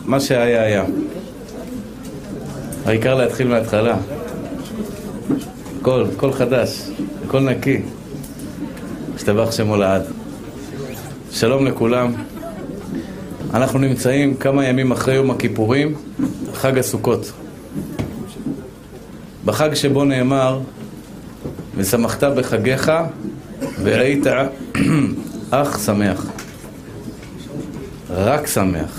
מה שהיה היה. העיקר להתחיל מההתחלה. הכל חדש, הכל נקי. השתבח שמו לעד. שלום לכולם. אנחנו נמצאים כמה ימים אחרי יום הכיפורים, חג הסוכות. בחג שבו נאמר, ושמחת בחגיך והיית אך שמח. רק שמח.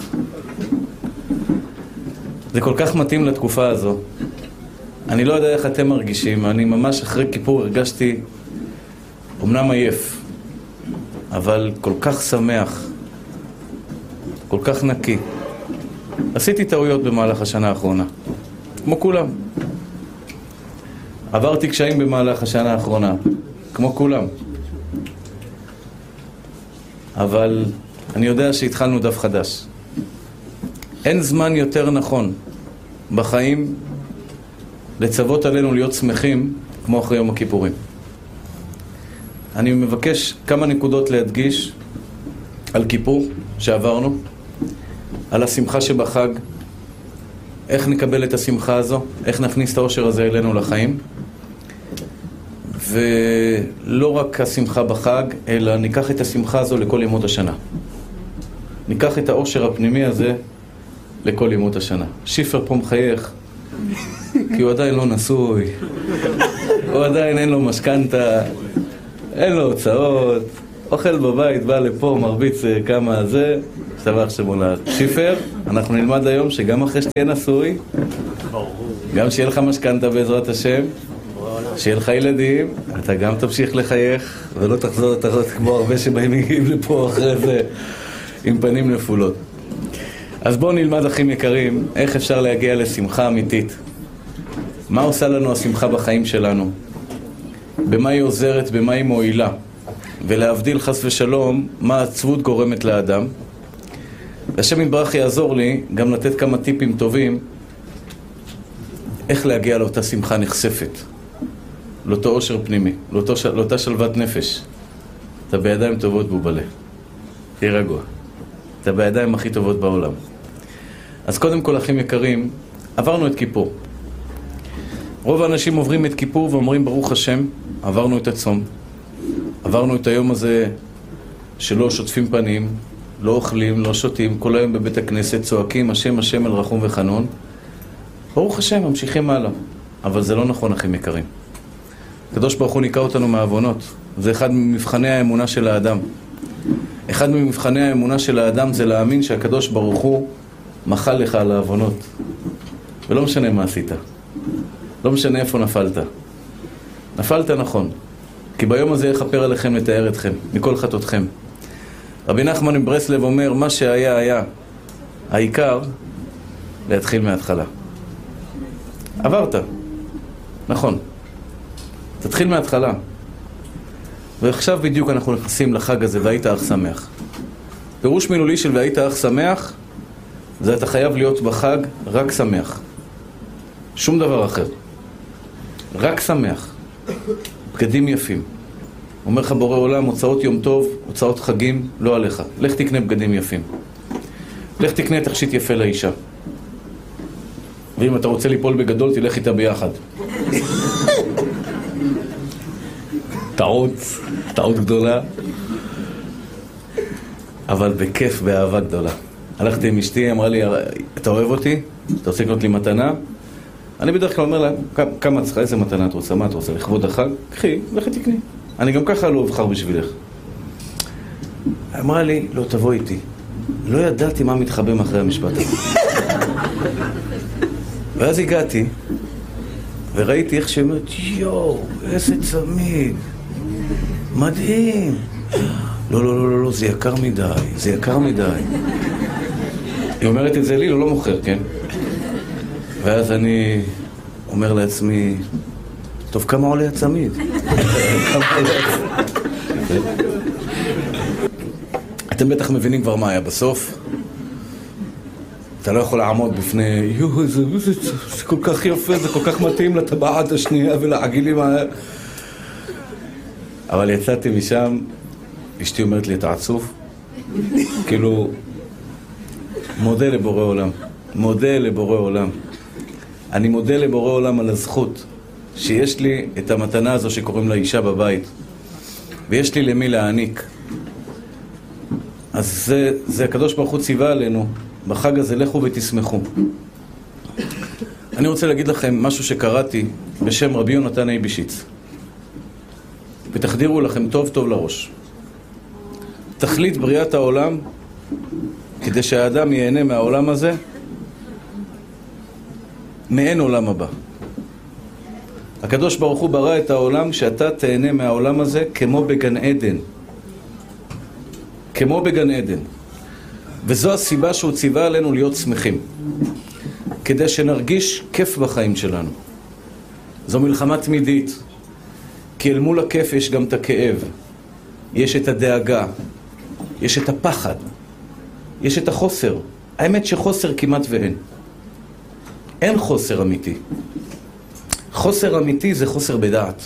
זה כל כך מתאים לתקופה הזו. אני לא יודע איך אתם מרגישים, אני ממש אחרי כיפור הרגשתי אמנם עייף, אבל כל כך שמח, כל כך נקי. עשיתי טעויות במהלך השנה האחרונה, כמו כולם. עברתי קשיים במהלך השנה האחרונה, כמו כולם. אבל אני יודע שהתחלנו דף חדש. אין זמן יותר נכון בחיים לצוות עלינו להיות שמחים כמו אחרי יום הכיפורים. אני מבקש כמה נקודות להדגיש על כיפור שעברנו, על השמחה שבחג, איך נקבל את השמחה הזו, איך נכניס את האושר הזה אלינו לחיים, ולא רק השמחה בחג, אלא ניקח את השמחה הזו לכל ימות השנה. ניקח את האושר הפנימי הזה לכל ימות השנה. שיפר פה מחייך, כי הוא עדיין לא נשוי, הוא עדיין אין לו משכנתה, אין לו הוצאות, אוכל בבית, בא לפה, מרביץ כמה זה, שתבח שמולד. שיפר, אנחנו נלמד היום שגם אחרי שתהיה נשוי, גם שיהיה לך משכנתה בעזרת השם, שיהיה לך ילדים, אתה גם תמשיך לחייך, ולא תחזור כמו הרבה שבאים מגיעים לפה אחרי זה עם פנים נפולות. אז בואו נלמד, אחים יקרים, איך אפשר להגיע לשמחה אמיתית. מה עושה לנו השמחה בחיים שלנו? במה היא עוזרת, במה היא מועילה? ולהבדיל חס ושלום, מה העצבות גורמת לאדם? השם יתברך יעזור לי גם לתת כמה טיפים טובים איך להגיע לאותה שמחה נחשפת, לאותו עושר פנימי, לאותה שלוות נפש. אתה בידיים טובות בובלה, תהיה רגוע, אתה בידיים הכי טובות בעולם. אז קודם כל, אחים יקרים, עברנו את כיפור. רוב האנשים עוברים את כיפור ואומרים ברוך השם, עברנו את הצום, עברנו את היום הזה שלא שוטפים פנים, לא אוכלים, לא שותים, כל היום בבית הכנסת צועקים השם השם אל רחום וחנון, ברוך השם, ממשיכים הלאה. אבל זה לא נכון, אחים יקרים. הקדוש ברוך הוא ניקה אותנו מהעוונות. זה אחד ממבחני האמונה של האדם. אחד ממבחני האמונה של האדם זה להאמין שהקדוש ברוך הוא מחל לך על העוונות. ולא משנה מה עשית. לא משנה איפה נפלת. נפלת נכון. כי ביום הזה יכפר עליכם לתאר אתכם, מכל חטאותכם. רבי נחמן מברסלב אומר, מה שהיה היה. העיקר להתחיל מההתחלה. עברת. נכון. תתחיל מההתחלה. ועכשיו בדיוק אנחנו נכנסים לחג הזה, והיית אך שמח. פירוש מילולי של והיית אך שמח, זה אתה חייב להיות בחג רק שמח. שום דבר אחר. רק שמח. בגדים יפים. אומר לך בורא עולם, הוצאות יום טוב, הוצאות חגים, לא עליך. לך תקנה בגדים יפים. לך תקנה תכשיט יפה לאישה. ואם אתה רוצה ליפול בגדול, תלך איתה ביחד. טעות גדולה. אבל בכיף, באהבה גדולה. הלכתי עם אשתי, אמרה לי, אתה אוהב אותי? אתה רוצה לקנות לי מתנה? אני בדרך כלל אומר לה, כמה צריכה, איזה מתנה את רוצה? מה את רוצה? לכבוד החג? קחי, לכי תקני. אני גם ככה לא אבחר בשבילך. אמרה לי, לא, תבוא איתי. לא ידעתי מה מתחבא אחרי המשפט הזה. ואז הגעתי, וראיתי איך שאומרת, יואו, איזה צמיד. מדהים. לא, זה יקר מדי. היא אומרת את זה לי, לא מוכר, כן? ואז אני אומר לעצמי, טוב, כמה עולה הצמיד? אתם בטח מבינים כבר מה היה בסוף. אתה לא יכול לעמוד בפני, זה כל כך יפה, זה כל כך מתאים לטבעת השנייה ולעגילים. אבל יצאתי משם, אשתי אומרת לי, אתה עצוב? כאילו, מודה לבורא עולם. מודה לבורא עולם. אני מודה לבורא עולם על הזכות שיש לי את המתנה הזו שקוראים לה אישה בבית. ויש לי למי להעניק. אז זה הקדוש ברוך הוא ציווה עלינו. בחג הזה לכו ותשמחו. אני רוצה להגיד לכם משהו שקראתי בשם רבי יונתן אייבשיץ. ותחדירו לכם טוב טוב לראש. תכלית בריאת העולם, כדי שהאדם ייהנה מהעולם הזה, מאין עולם הבא. הקדוש ברוך הוא ברא את העולם שאתה תהנה מהעולם הזה כמו בגן עדן. כמו בגן עדן. וזו הסיבה שהוא ציווה עלינו להיות שמחים. כדי שנרגיש כיף בחיים שלנו. זו מלחמה תמידית. כי אל מול הכיף יש גם את הכאב. יש את הדאגה. יש את הפחד. יש את החוסר. האמת שחוסר כמעט ואין. אין חוסר אמיתי. חוסר אמיתי זה חוסר בדעת.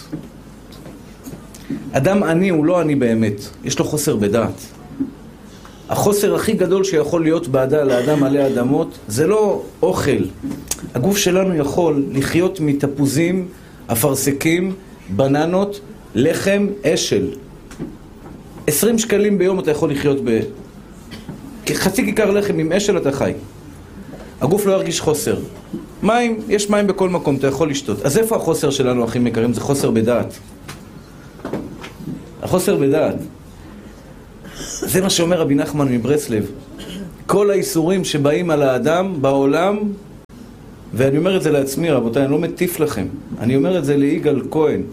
אדם עני הוא לא עני באמת. יש לו חוסר בדעת. החוסר הכי גדול שיכול להיות לאדם עלי אדמות זה לא אוכל. הגוף שלנו יכול לחיות מתפוזים, אפרסקים, בננות, לחם, אשל. 20 שקלים ביום אתה יכול לחיות חצי כיכר לחם עם אשל אתה חי. הגוף לא ירגיש חוסר. מים, יש מים בכל מקום, אתה יכול לשתות. אז איפה החוסר שלנו, אחים יקרים? זה חוסר בדעת. החוסר בדעת. זה מה שאומר רבי נחמן מברסלב. כל האיסורים שבאים על האדם בעולם, ואני אומר את זה לעצמי, רבותיי, אני לא מטיף לכם. אני אומר את זה ליגאל כהן.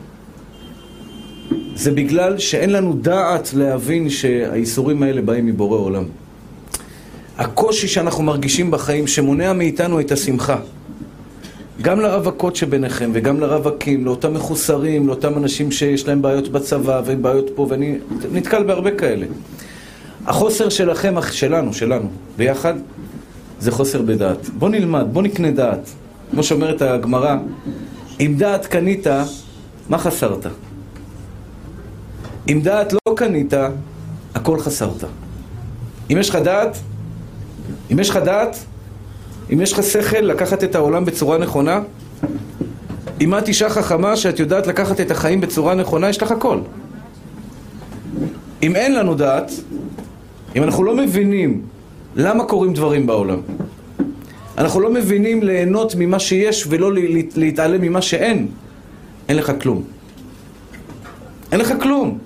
זה בגלל שאין לנו דעת להבין שהאיסורים האלה באים מבורא עולם. הקושי שאנחנו מרגישים בחיים שמונע מאיתנו את השמחה. גם לרווקות שביניכם וגם לרווקים, לאותם מחוסרים, לאותם אנשים שיש להם בעיות בצבא ובעיות פה, ואני נתקל בהרבה כאלה. החוסר שלכם, שלנו, ביחד, זה חוסר בדעת. בוא נלמד, בוא נקנה דעת. כמו שאומרת הגמרא, אם דעת קנית, מה חסרת? אם דעת לא קנית, הכל חסרת. אם יש לך דעת, אם יש לך שכל לקחת את העולם בצורה נכונה, אם את אישה חכמה שאת יודעת לקחת את החיים בצורה נכונה, יש לך הכל. אם אין לנו דעת, אם אנחנו לא מבינים למה קורים דברים בעולם, אנחנו לא מבינים ליהנות ממה שיש ולא להתעלם ממה שאין, אין לך כלום. אין לך כלום.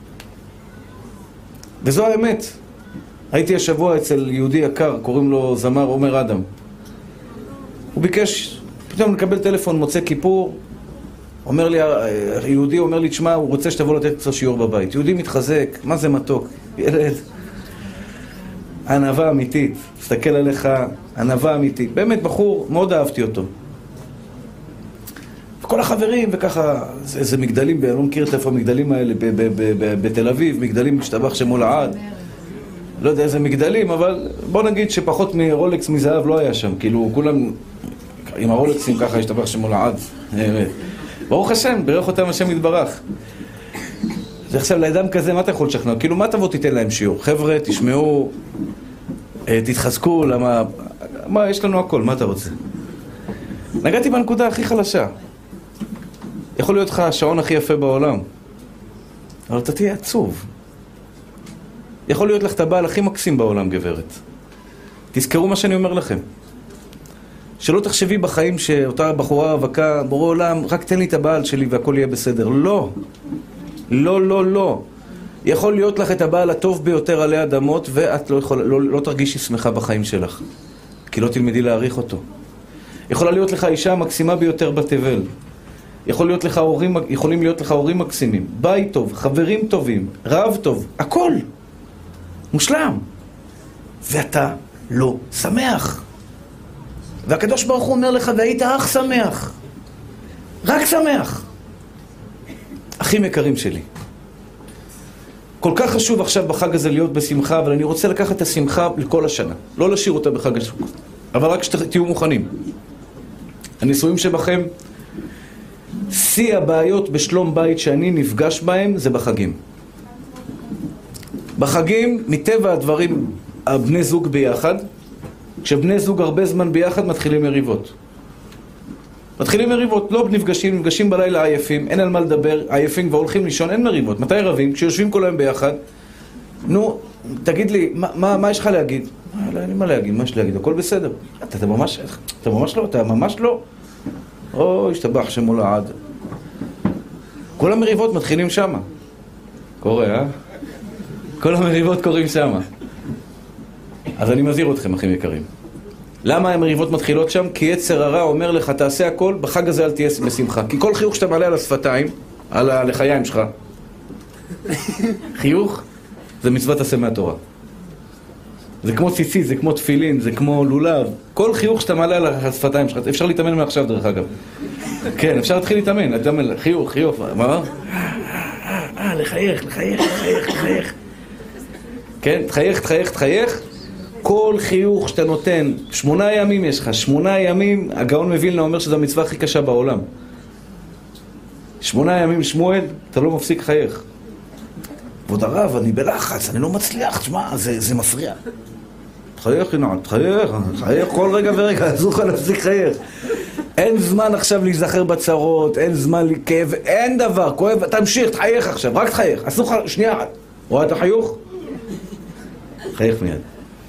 וזו האמת. הייתי השבוע אצל יהודי יקר, קוראים לו זמר עומר אדם. הוא ביקש, פתאום לקבל טלפון מוצא כיפור, אומר לי, יהודי אומר לי, תשמע, הוא רוצה שתבוא לתת קצת שיעור בבית. יהודי מתחזק, מה זה מתוק? ילד, ענווה אמיתית, תסתכל עליך, ענווה אמיתית. באמת בחור, מאוד אהבתי אותו. וכל החברים, וככה, זה מגדלים, אני לא מכיר את איפה המגדלים האלה, בתל אביב, מגדלים משתבח שמול העד. לא יודע איזה מגדלים, אבל בוא נגיד שפחות מרולקס מזהב לא היה שם. כאילו, כולם עם הרולקסים ככה השתבח שמול העד. ברוך השם, ברך אותם השם יתברך. זה עכשיו, לאדם כזה, מה אתה יכול לשכנע? כאילו, מה תבוא תיתן להם שיעור? חבר'ה, תשמעו, תתחזקו, למה... מה, יש לנו הכל, מה אתה רוצה? נגעתי בנקודה הכי חלשה. יכול להיות לך השעון הכי יפה בעולם, אבל אתה תהיה עצוב. יכול להיות לך את הבעל הכי מקסים בעולם, גברת. תזכרו מה שאני אומר לכם. שלא תחשבי בחיים שאותה בחורה רווקה, בורא עולם, רק תן לי את הבעל שלי והכל יהיה בסדר. לא. לא, לא, לא. יכול להיות לך את הבעל הטוב ביותר עלי אדמות, ואת לא תרגישי שמחה בחיים שלך. כי לא תלמדי להעריך אותו. יכולה להיות לך האישה המקסימה ביותר בתבל. יכולים להיות לך הורים מקסימים. בית טוב, חברים טובים, רב טוב, הכל. מושלם. ואתה לא שמח. והקדוש ברוך הוא אומר לך, והיית אך שמח. רק שמח. אחים יקרים שלי. כל כך חשוב עכשיו בחג הזה להיות בשמחה, אבל אני רוצה לקחת את השמחה לכל השנה. לא לשאיר אותה בחג הסוכות. אבל רק שתהיו מוכנים. הנישואים שבכם, שיא הבעיות בשלום בית שאני נפגש בהם זה בחגים. בחגים, מטבע הדברים, הבני זוג ביחד, כשבני זוג הרבה זמן ביחד מתחילים מריבות. מתחילים מריבות, לא נפגשים בלילה עייפים, אין על מה לדבר, עייפים והולכים לישון, אין מריבות. מתי רבים? כשיושבים כל היום ביחד. נו, תגיד לי, מה יש לך להגיד? לא, אין לי מה להגיד, מה יש להגיד? הכל בסדר. אתה ממש לא. או, השתבח שמו לעד. כל המריבות מתחילים שמה. קורה, כל המריבות קורים שמה. אז אני מזהיר אתכם, אחים יקרים. למה המריבות מתחילות שם? כי יצר הרע אומר לך, תעשה הכל, בחג הזה אל תהיה בשמחה. כי כל חיוך שאתה מעלה על השפתיים, על הלחיים שלך, חיוך, זה מצוות עשה מהתורה. זה כמו ציצית, זה כמו תפילין, זה כמו לולב. כל חיוך שאתה מעלה על השפתיים שלך, אפשר להתאמן מעכשיו דרך אגב. כן, אפשר להתחיל להתאמן, חיוך, מה? לחייך. כן, תחייך. כל חיוך שאתה נותן, 8 ימים יש לך, 8 ימים, הגאון מווילנה אומר שזו המצווה הכי קשה בעולם. 8 ימים שמואל, אתה לא מפסיק חייך. כבוד הרב, אני בלחץ, אני לא מצליח, תשמע, זה מפריע. תחייך כל רגע ורגע, אסור לך להפסיק חייך. אין זמן עכשיו להיזכר בצרות, אין זמן לכאב, אין דבר, כואב, תמשיך, תחייך עכשיו, רק תחייך. אסור לך, שנייה, רואה את החיוך? חייך מיד.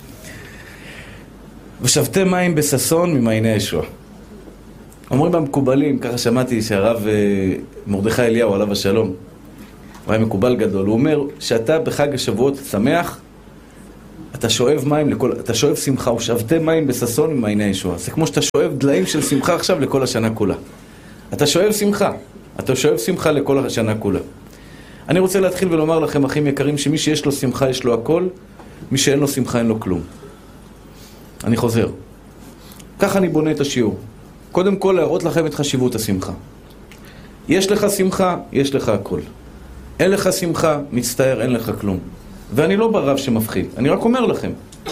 ושבתי מים בששון ממעייני הישועה. אומרים במקובלים, ככה שמעתי שהרב מרדכי אליהו עליו השלום, הוא היה מקובל גדול, הוא אומר שאתה בחג השבועות שמח, אתה שואב מים אתה שואב שמחה, ושבתי מים בששון ממעייני הישועה. זה כמו שאתה שואב דליים של שמחה עכשיו לכל השנה כולה. אתה שואב שמחה לכל השנה כולה. אני רוצה להתחיל ולומר לכם, אחים יקרים, שמי שיש לו שמחה יש לו הכל, מי שאין לו שמחה אין לו כלום. אני חוזר. ככה אני בונה את השיעור. קודם כל להראות לכם את חשיבות השמחה. יש לך שמחה, יש לך הכל. אין לך שמחה, מצטער, אין לך כלום. ואני לא ברב שמפחיד, אני רק אומר לכם.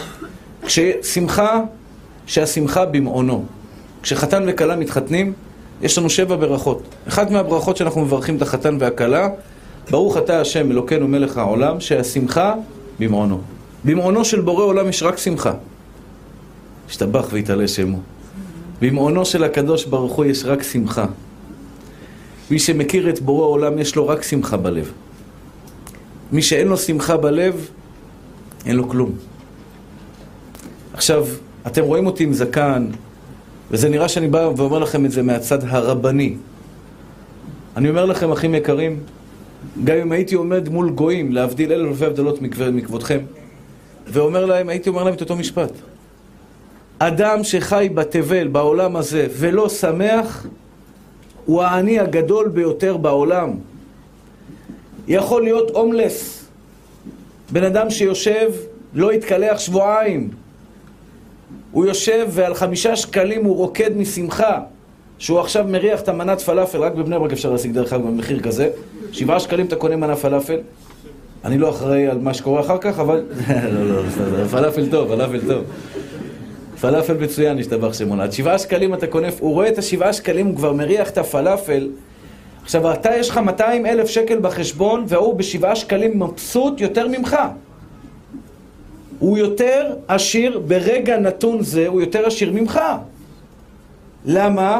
שהשמחה במעונו. כשחתן וכלה מתחתנים, יש לנו 7 ברכות. אחת מהברכות שאנחנו מברכים את החתן והכלה, ברוך אתה השם אלוקינו מלך העולם, שהשמחה במעונו. במעונו של בורא עולם יש רק שמחה. השתבח והתעלה שמו. במעונו של הקדוש ברוך הוא יש רק שמחה. מי שמכיר את בורא עולם יש לו רק שמחה בלב. מי שאין לו שמחה בלב, אין לו כלום. עכשיו, אתם רואים אותי עם זקן, וזה נראה שאני בא ואומר לכם את זה מהצד הרבני. אני אומר לכם, אחים יקרים, גם אם הייתי עומד מול גויים, להבדיל אלפי הבדלות מכבודכם, הייתי אומר להם את אותו משפט. אדם שחי בתבל, בעולם הזה, ולא שמח, הוא העני הגדול ביותר בעולם. יכול להיות הומלס. בן אדם שיושב, לא יתקלח שבועיים. הוא יושב ועל 5 שקלים הוא רוקד משמחה. שהוא עכשיו מריח את המנת פלאפל, רק בבני ברק אפשר להשיג דרך אגב במחיר כזה. 7 שקלים אתה קונה מנה פלאפל. אני לא אחראי על מה שקורה אחר כך, אבל... לא, פלאפל טוב. פלאפל מצוין, השתבח שמונה. עד 7 שקלים אתה קונה, הוא רואה את 7 שקלים, הוא כבר מריח את הפלאפל. עכשיו, אתה יש לך 200,000 שקל בחשבון, והוא ב7 שקלים מבסוט יותר ממך. הוא יותר עשיר, ברגע נתון זה, הוא יותר עשיר ממך. למה?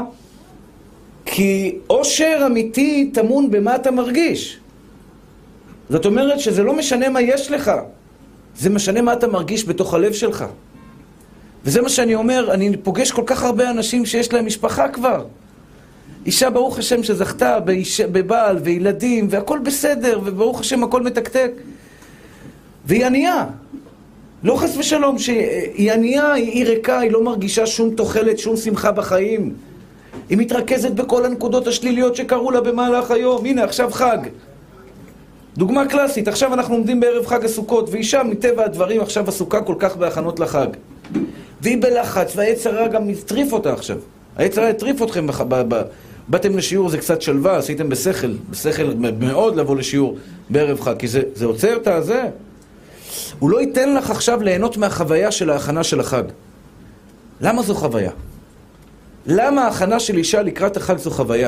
כי עושר אמיתי טמון במה אתה מרגיש. זאת אומרת שזה לא משנה מה יש לך, זה משנה מה אתה מרגיש בתוך הלב שלך. וזה מה שאני אומר, אני פוגש כל כך הרבה אנשים שיש להם משפחה כבר. אישה ברוך השם שזכתה בבעל וילדים והכל בסדר, וברוך השם הכל מתקתק. והיא ענייה. לא חס ושלום שהיא ענייה, היא ריקה, היא לא מרגישה שום תוחלת, שום שמחה בחיים. היא מתרכזת בכל הנקודות השליליות שקרו לה במהלך היום. הנה, עכשיו חג. דוגמה קלאסית, עכשיו אנחנו עומדים בערב חג הסוכות, ואישה מטבע הדברים עכשיו הסוכה כל כך בהכנות לחג. והיא בלחץ, והיצר הרע גם יטריף אותה עכשיו. היצר הרע יטריף אתכם, באתם לשיעור, זה קצת שלווה, עשיתם בשכל מאוד לבוא לשיעור בערב חג, כי זה עוצר את הזה. הוא לא ייתן לך עכשיו ליהנות מהחוויה של ההכנה של החג. למה זו חוויה? למה ההכנה של אישה לקראת החג זו חוויה?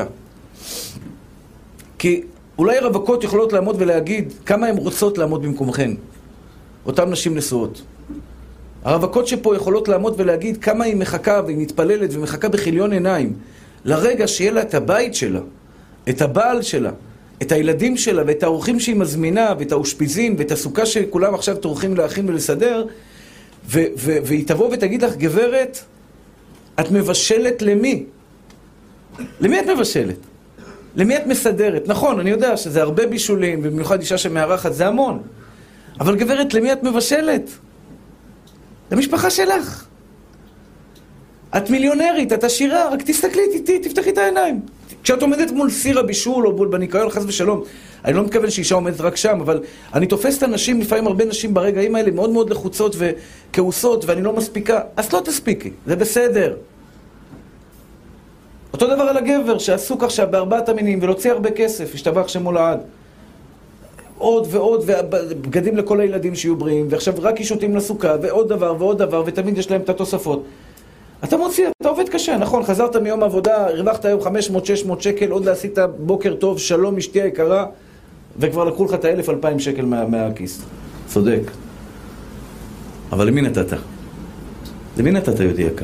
כי אולי רווקות יכולות לעמוד ולהגיד כמה הן רוצות לעמוד במקומכן. אותן נשים נשואות. הרווקות שפה יכולות לעמוד ולהגיד כמה היא מחכה והיא מתפללת ומחכה בחיליון עיניים לרגע שיהיה לה את הבית שלה, את הבעל שלה, את הילדים שלה ואת האורחים שהיא מזמינה ואת האושפיזין ואת הסוכה שכולם עכשיו טורחים להכין ולסדר, והיא תבוא ותגיד לך, גברת, את מבשלת למי? למי את מבשלת? למי את מסדרת? נכון, אני יודע שזה הרבה בישולים, ובמיוחד אישה שמארחת, זה המון. אבל גברת, למי את מבשלת? למשפחה שלך. את מיליונרית, את עשירה, רק תסתכלי, תפתחי את העיניים. כשאת עומדת מול סיר הבישול או מול בניקיון, חס ושלום, אני לא מתכוון שאישה עומדת רק שם, אבל אני תופס את הנשים, לפעמים הרבה נשים ברגעים האלה מאוד מאוד לחוצות וכעוסות, ואני לא מספיקה, אז לא תספיקי, זה בסדר. אותו דבר על הגבר שעסוק עכשיו בארבעת המינים ולהוציא הרבה כסף, השתבח שמו לעד. עוד ועוד, ובגדים לכל הילדים שיהיו בריאים, ועכשיו רק אישותים לסוכה, ועוד דבר ועוד דבר, ותמיד יש להם את התוספות. אתה מוציא, אתה עובד קשה, נכון, חזרת מיום עבודה, הרווחת היום 500-600 שקל, עוד לעשית בוקר טוב, שלום אשתי היקרה, וכבר לקחו לך את 1,000-2,000 שקל מהכיס. צודק. אבל למי נתת? למי נתת, יהודי יקר?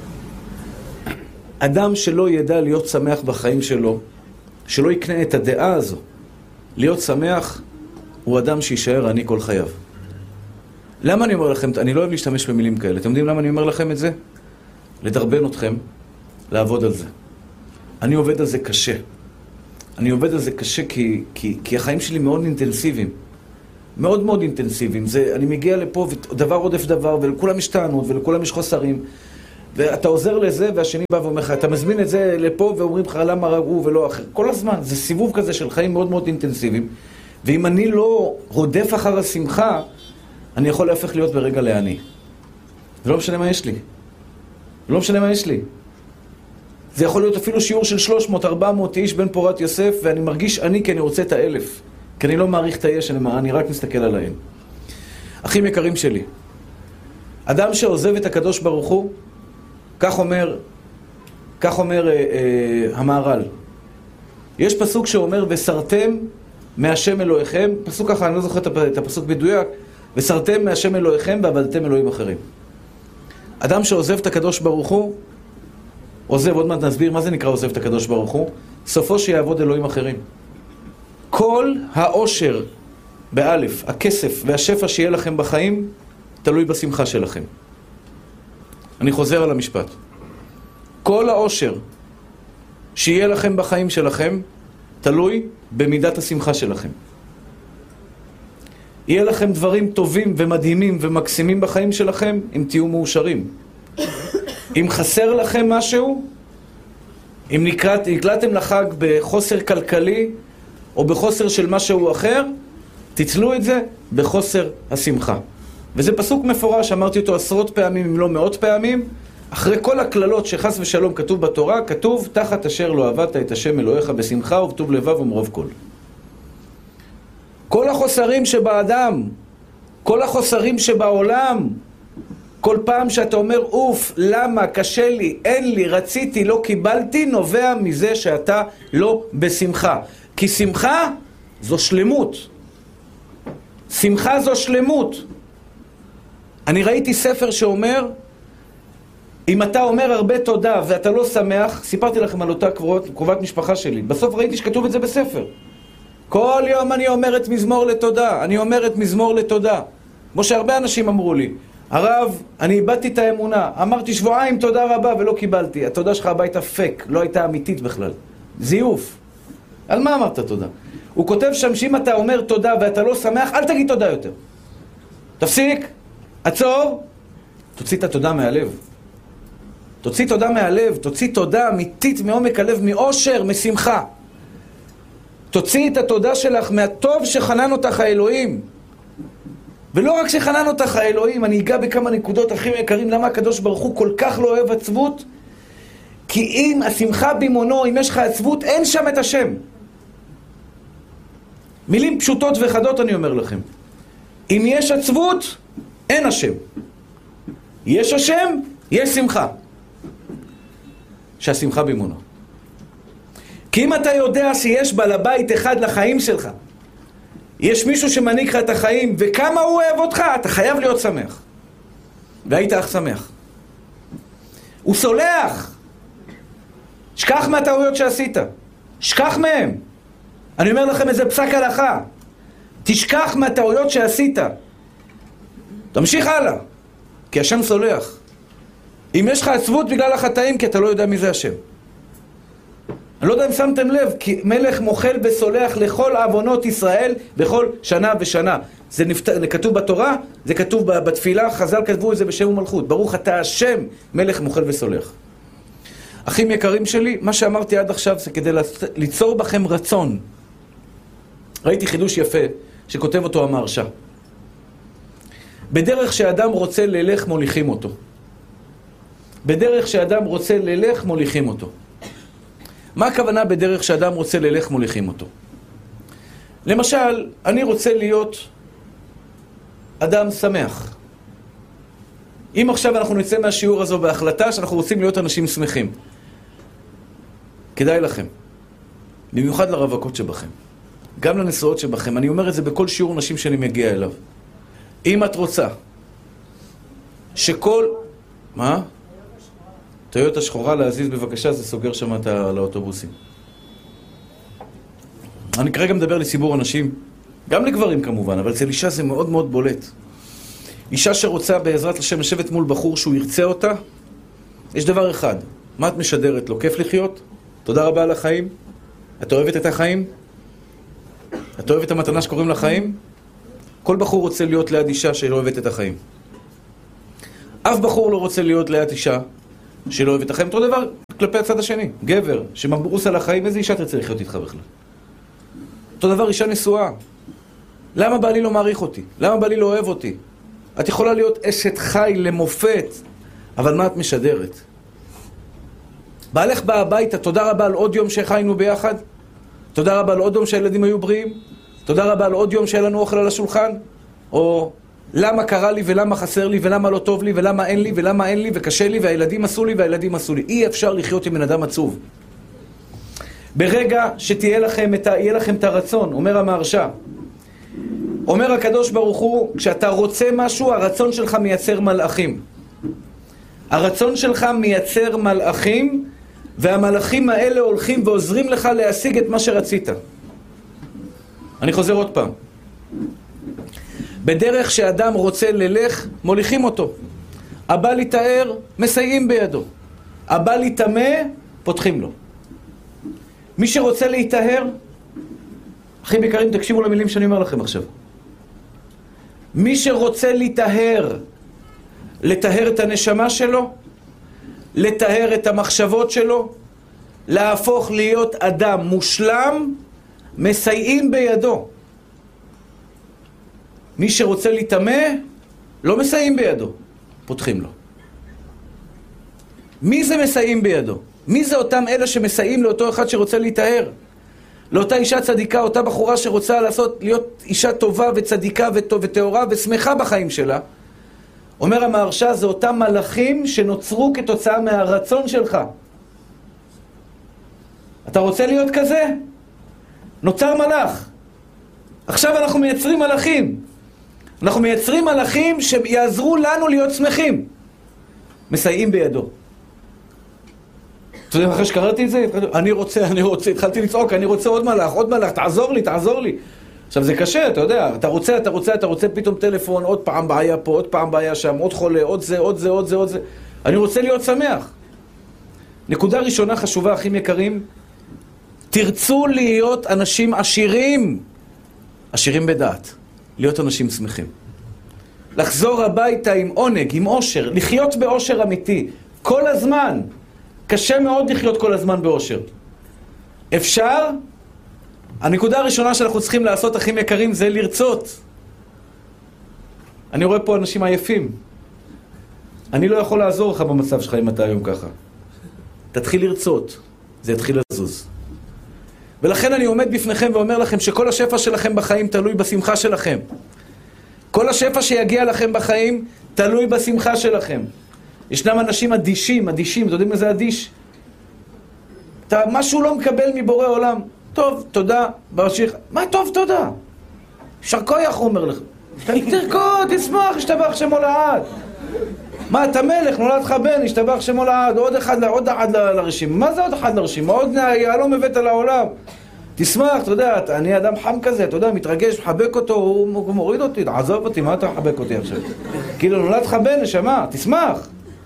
אדם שלא ידע להיות שמח בחיים שלו, שלא יקנה את הדעה הזו, להיות שמח, הוא אדם שישאר עני כל חייו. למה אני אומר לכם? אני לא אוהב להשתמש במילים כאלה. אתם יודעים למה אני אומר לכם את זה? לדרבן אתכם, לעבוד על זה. אני עובד על זה קשה. אני עובד על זה קשה כי החיים שלי מאוד אינטנסיביים. מאוד מאוד אינטנסיביים. אני מגיע לפה ודבר עודף דבר, ולכולם יש טענות ולכולם יש חוסרים. ואתה עוזר לזה והשני בא ואומר לך, אתה מזמין את זה לפה ואומרים לך למה רק הוא ולא אחר. כל הזמן, זה סיבוב כזה של חיים מאוד מאוד אינטנסיביים. ואם אני לא רודף אחר השמחה, אני יכול להפך להיות ברגע לעני. זה לא משנה מה יש לי. לא משנה מה יש לי. זה יכול להיות אפילו שיעור של 300-400 איש בין פורת יוסף, ואני מרגיש עני כי אני רוצה את 1,000. כי אני לא מעריך את היש, אני רק מסתכל עליהם. אחים יקרים שלי, אדם שעוזב את הקדוש ברוך הוא, כך אומר המהר"ל. יש פסוק שאומר, וסרתם מהשם אלוהיכם, פסוק ככה, אני לא זוכר את הפסוק בדויק, וסרתם מהשם אלוהיכם ועבדתם אלוהים אחרים. אדם שעוזב את הקדוש ברוך הוא, עוזב, עוד מעט נסביר מה זה נקרא עוזב את הקדוש ברוך הוא, סופו שיעבוד אלוהים אחרים. כל העושר, באלף, הכסף והשפע שיהיה לכם בחיים, תלוי בשמחה שלכם. אני חוזר על המשפט. כל העושר שיהיה לכם בחיים שלכם, תלוי במידת השמחה שלכם. יהיה לכם דברים טובים ומדהימים ומקסימים בחיים שלכם, אם תהיו מאושרים. אם חסר לכם משהו, אם נקלעתם לחג בחוסר כלכלי, או בחוסר של משהו אחר, תתלו את זה בחוסר השמחה. וזה פסוק מפורש, אמרתי אותו עשרות פעמים, אם לא מאות פעמים, אחרי כל הכללות שחס ושלום כתוב בתורה, כתוב, תחת אשר לא עבדת את השם אלוהיך בשמחה ובטוב לבב ומרוב כל. כל החוסרים שבאדם, כל החוסרים שבעולם, כל פעם שאתה אומר, אוף, למה, קשה לי, אין לי, רציתי, לא קיבלתי, נובע מזה שאתה לא בשמחה. כי שמחה זו שלמות. שמחה זו שלמות. אני ראיתי ספר שאומר, אם אתה אומר הרבה תודה ואתה לא שמח, סיפרתי לכם על אותה קרובת משפחה שלי, בסוף ראיתי שכתוב את זה בספר. כל יום אני אומרת מזמור לתודה, אני אומרת מזמור לתודה. כמו שהרבה אנשים אמרו לי, הרב, אני איבדתי את האמונה, אמרתי שבועיים תודה רבה ולא קיבלתי. התודה שלך הביתה פק, לא הייתה אמיתית בכלל. זיוף. על מה אמרת תודה? הוא כותב שם שאם אתה אומר תודה ואתה לא שמח, אל תגיד תודה יותר. תפסיק, עצור, תוציא את התודה מהלב. תוציא תודה מהלב, תוציא תודה אמיתית מעומק הלב, מאושר, משמחה. תוציא את התודה שלך מהטוב שחנן אותך האלוהים. ולא רק שחנן אותך האלוהים, אני אגע בכמה נקודות הכי יקרים, למה הקדוש ברוך הוא כל כך לא אוהב עצבות? כי אם השמחה בימונו, אם יש לך עצבות, אין שם את השם. מילים פשוטות וחדות אני אומר לכם. אם יש עצבות, אין השם. יש השם, יש שמחה. שהשמחה בימונו. כי אם אתה יודע שיש בעל הבית אחד לחיים שלך, יש מישהו שמעניק לך את החיים, וכמה הוא אוהב אותך, אתה חייב להיות שמח. והיית אך שמח. הוא סולח. שכח מהטעויות שעשית. שכח מהם. אני אומר לכם איזה פסק הלכה. תשכח מהטעויות שעשית. תמשיך הלאה. כי השם סולח. אם יש לך עצבות בגלל החטאים, כי אתה לא יודע מי זה השם. אני לא יודע אם שמתם לב, כי מלך מוחל וסולח לכל עוונות ישראל בכל שנה ושנה. זה כתוב בתורה, זה כתוב בתפילה, חז"ל כתבו את זה בשם ומלכות. ברוך אתה השם, מלך מוחל וסולח. אחים יקרים שלי, מה שאמרתי עד עכשיו זה כדי ליצור בכם רצון. ראיתי חידוש יפה שכותב אותו המהרש"א. בדרך שאדם רוצה ללך מוליכים אותו. בדרך שאדם רוצה ללך מוליכים אותו. מה הכוונה בדרך שאדם רוצה ללך מוליכים אותו? למשל, אני רוצה להיות אדם שמח. אם עכשיו אנחנו נצא מהשיעור הזו בהחלטה שאנחנו רוצים להיות אנשים שמחים, כדאי לכם, במיוחד לרווקות שבכם, גם לנשואות שבכם, אני אומר את זה בכל שיעור נשים שאני מגיע אליו. אם את רוצה שכל... מה? טויוטה שחורה להזיז בבקשה, זה סוגר שם על האוטובוסים. אני כרגע מדבר לציבור אנשים, גם לגברים כמובן, אבל אצל אישה זה מאוד מאוד בולט. אישה שרוצה בעזרת השם לשבת מול בחור שהוא ירצה אותה, יש דבר אחד, מה את משדרת לו? כיף לחיות? תודה רבה על החיים? את אוהבת את החיים? את אוהבת את המתנה שקוראים לחיים? כל בחור רוצה להיות ליד אישה שלא אוהבת את החיים. אף בחור לא רוצה להיות ליד אישה שלא אוהבת את החיים. אותו דבר כלפי הצד השני. גבר שמברוס על החיים, איזה אישה תרצה לחיות איתך בכלל? אותו דבר אישה נשואה. למה בעלי לא מעריך אותי? למה בעלי לא אוהב אותי? את יכולה להיות אשת חי למופת, אבל מה את משדרת? בעלך בא הביתה, תודה רבה על עוד יום שחיינו ביחד, תודה רבה על עוד יום שהילדים היו בריאים, תודה רבה על עוד יום שהיה לנו אוכל על השולחן, או למה קרה לי ולמה חסר לי ולמה לא טוב לי ולמה אין לי ולמה אין לי וקשה לי והילדים עשו לי והילדים עשו לי. אי אפשר לחיות עם בן אדם עצוב. ברגע שתהיה לכם יהיה לכם את הרצון, אומר המהרש"א, אומר הקדוש ברוך הוא, כשאתה רוצה משהו, הרצון שלך מייצר מלאכים. הרצון שלך מייצר מלאכים, והמלאכים האלה הולכים ועוזרים לך להשיג את מה שרצית. אני חוזר עוד פעם. בדרך שאדם רוצה ללך, מוליכים אותו. הבא להתאר, מסייעים בידו. הבא להתאמה, פותחים לו. מי שרוצה להתאר, אחים יקרים, תקשיבו למילים שאני אומר לכם עכשיו. מי שרוצה להתאר, לטהר את הנשמה שלו, לטהר את המחשבות שלו, להפוך להיות אדם מושלם, מסייעים בידו. מי שרוצה להתאמה, לא מסייעים בידו, פותחים לו. מי זה מסייעים בידו? מי זה אותם אלה שמסייעים לאותו אחד שרוצה להתאר? לאותה אישה צדיקה, אותה בחורה שרוצה להיות אישה טובה וצדיקה וטהורה ושמחה בחיים שלה. אומר המהרש"א, זה אותם מלאכים שנוצרו כתוצאה מהרצון שלך. אתה רוצה להיות כזה? נוצר מלאך. עכשיו אנחנו מייצרים מלאכים. אנחנו מייצרים מלאכים שיעזרו לנו להיות שמחים. מסייעים בידו. אתה יודע, אחרי שקראתי את זה, אני רוצה, התחלתי לצעוק, אני רוצה עוד מלאך, תעזור לי. עכשיו זה קשה, אתה יודע, אתה רוצה פתאום טלפון, עוד פעם בעיה פה, עוד פעם בעיה שם, עוד חולה, עוד זה. אני רוצה להיות שמח. נקודה ראשונה חשובה, אחים יקרים, תרצו להיות אנשים עשירים בדעת, להיות אנשים שמחים. לחזור הביתה עם עונג, עם אושר, לחיות באושר אמיתי, כל הזמן. קשה מאוד לחיות כל הזמן באושר. אפשר? הנקודה הראשונה שאנחנו צריכים לעשות, אחים יקרים, זה לרצות. אני רואה פה אנשים עייפים. אני לא יכול לעזור לך במצב שלך אם אתה היום ככה. תתחיל לרצות, זה יתחיל לזוז. ולכן אני עומד בפניכם ואומר לכם שכל השפע שלכם בחיים תלוי בשמחה שלכם. כל השפע שיגיע לכם בחיים תלוי בשמחה שלכם. ישנם אנשים אדישים, אתם יודעים מה זה אדיש? משהו לא מקבל מבורא עולם. טוב, תודה, ברשיך. מה טוב, תודה? אפשר כוח, הוא אומר לך. תרקוד, תשמח, ישתבח שמו לעד. מה, אתה מלך, נולד לך בן, השתבח שמו לעד, עוד אחד לרשימה. מה זה עוד אחד לרשימה? עוד יהלום הבאת לעולם. תשמח, אתה יודע, אני אדם חם כזה, אתה יודע, מתרגש, מחבק אותו, הוא מוריד אותי, עזוב אותי, מה אתה מחבק אותי עכשיו? כאילו, נולד לך בן, נשמה, תשמח.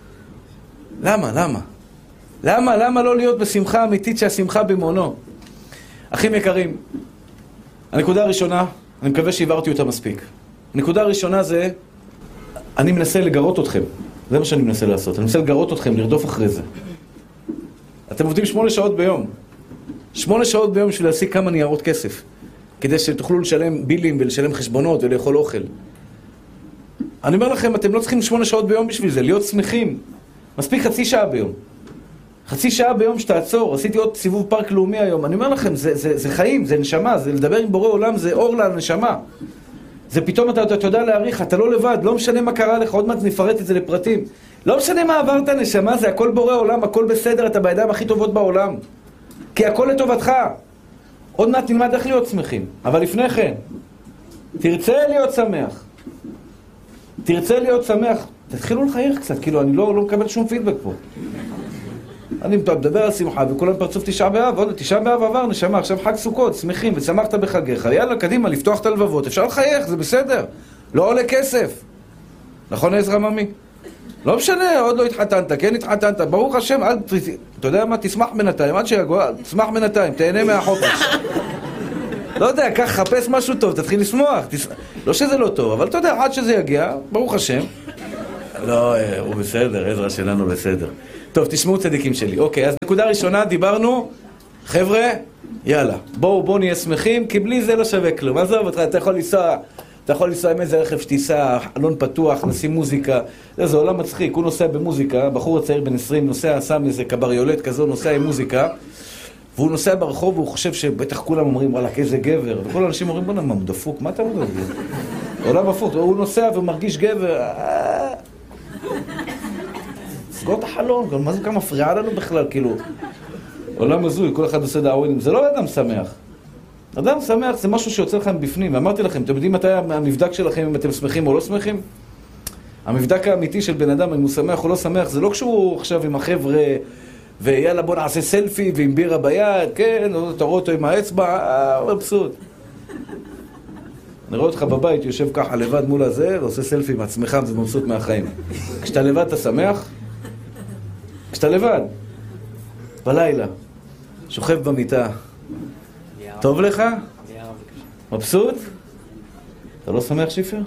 למה לא להיות בשמחה אמיתית שהשמחה במונו? אחים יקרים, הנקודה הראשונה, אני מקווה שהעברתי אותה מספיק. הנקודה הראשונה זה, אני מנסה לגרות אתכם. זה מה שאני מנסה לעשות. אני מנסה לגרות אתכם, לרדוף אחרי זה. אתם עובדים 8 שעות ביום. 8 שעות ביום בשביל להשיג כמה ניירות כסף. כדי שתוכלו לשלם בילים ולשלם חשבונות ולאכול אוכל. אני אומר לכם, אתם לא צריכים 8 שעות ביום בשביל זה, להיות שמחים. מספיק חצי שעה ביום. חצי שעה ביום שתעצור, עשיתי עוד סיבוב פארק לאומי היום. אני אומר לכם, זה חיים, זה נשמה, זה לדבר עם בורא עולם, זה אור לנשמה. זה פתאום אתה יודע להעריך, אתה לא לבד, לא משנה מה קרה לך, עוד מעט נפרט את זה לפרטים. לא משנה מה עברת נשמה, זה הכל בורא עולם, הכל בסדר, אתה בידיים הכי טובות בעולם. כי הכל לטובתך. עוד מעט נלמד איך להיות שמחים. אבל לפני כן, תרצה להיות שמח. תתחילו לחייך קצת, כאילו אני לא מקבל שום פידבק פה. אני מדבר על שמחה, וכולם פרצוף 9 באב, עוד 9 באב עבר, נשמה, עכשיו חג סוכות, שמחים, ושמחת בחגיך, יאללה, קדימה, לפתוח את הלבבות, אפשר לחייך, זה בסדר, לא עולה כסף. נכון עזרא ממי? לא משנה, עוד לא התחתנת, כן התחתנת, ברוך השם, אתה יודע מה, תשמח בינתיים, עד שיגוע, תשמח בינתיים, תהנה מהחופש. לא יודע, כך, חפש משהו טוב, תתחיל לשמוח, לא שזה לא טוב, אבל אתה יודע, עד שזה יגיע, ברוך השם. לא, הוא בסדר, עזרא שלנו בסדר. טוב, תשמעו צדיקים שלי. אוקיי, אז נקודה ראשונה, דיברנו, חבר'ה, יאללה, בואו נהיה שמחים, כי בלי זה לא שווה כלום. עזוב אותך, אתה יכול לנסוע עם איזה רכב שתיסע, אלון פתוח, נשים מוזיקה. זה עולם מצחיק, הוא נוסע במוזיקה, בחור הצעיר בן 20, נוסע, שם איזה קבריולט כזו, נוסע עם מוזיקה, והוא נוסע ברחוב והוא חושב שבטח כולם אומרים, וואלה, איזה גבר, וכל האנשים אומרים, בוא נאמר, דפוק, מה אתה אומר? עולם הפוך, הוא נוסע ומרגיש גבר, סגור את החלון, מה זה כמה מפריעה לנו בכלל, כאילו, עולם הזוי, כל אחד עושה דאווינים, זה לא אדם שמח. אדם שמח זה משהו שיוצא לכם בפנים, ואמרתי לכם, אתם יודעים מתי המבדק שלכם, אם אתם שמחים או לא שמחים? המבדק האמיתי של בן אדם, אם הוא שמח או לא שמח, זה לא כשהוא עכשיו עם החבר'ה, ויאללה בוא נעשה סלפי, ועם בירה ביד, כן, אתה רואה אותו עם האצבע, מבסוט. אני רואה אותך בבית, יושב ככה לבד מול הזה, ועושה סלפי עם עצמך, זה מבסוט מהחיים. כשאתה לבד אתה שמח? כשאתה לבד, בלילה, שוכב במיטה, טוב לך? מבסוט? אתה לא שמח שיפר?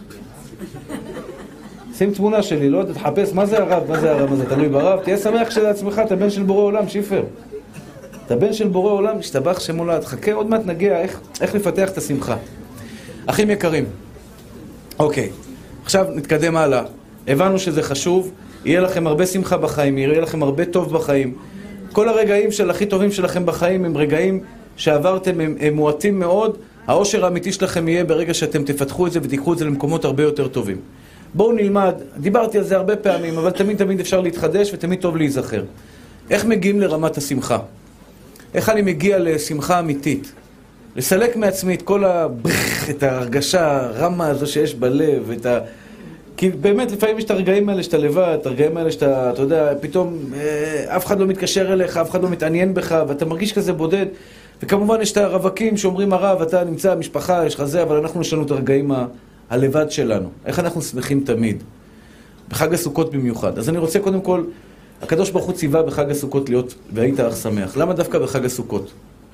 שים תמונה שלי, לא תחפש מה זה הרב, מה זה תלוי ברב, תהיה שמח שלעצמך, אתה בן של בורא עולם, שיפר. אתה בן של בורא עולם, השתבח שמולד, חכה, עוד מעט נגיע איך לפתח את השמחה. אחים יקרים, אוקיי, עכשיו נתקדם הלאה, הבנו שזה חשוב, יהיה לכם הרבה שמחה בחיים, יהיה לכם הרבה טוב בחיים. כל הרגעים של הכי טובים שלכם בחיים הם רגעים שעברתם, הם מועטים מאוד. העושר האמיתי שלכם יהיה ברגע שאתם תפתחו את זה ותיקחו את זה למקומות הרבה יותר טובים. בואו נלמד, דיברתי על זה הרבה פעמים, אבל תמיד אפשר להתחדש ותמיד טוב להיזכר. איך מגיעים לרמת השמחה? איך אני מגיע לשמחה אמיתית? לסלק מעצמי את כל את ההרגשה הרמה הזו שיש בלב, כי באמת לפעמים יש את הרגעים האלה שאתה לבד, את הרגעים האלה שאתה, אתה יודע, פתאום אף אחד לא מתקשר אליך, אף אחד לא מתעניין בך, ואתה מרגיש כזה בודד. וכמובן יש את הרווקים שאומרים הרב, אתה נמצא במשפחה, יש לך זה, אבל אנחנו יש לנו את הרגעים הלבד שלנו. איך אנחנו שמחים תמיד? בחג הסוכות במיוחד. אז אני רוצה קודם כל, הקדוש ברוך הוא ציווה בחג הסוכות להיות, והיית אך שמח. למה דווקא בחג הסוכות?